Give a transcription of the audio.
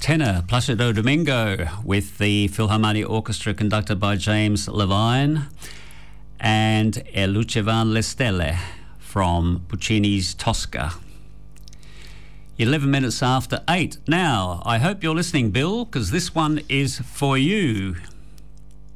tenor Placido Domingo with the Philharmonic Orchestra conducted by James Levine, and E Lucevan le Stelle from Puccini's Tosca. 11 minutes after 8. Now, I hope you're listening, Bill, because this one is for you.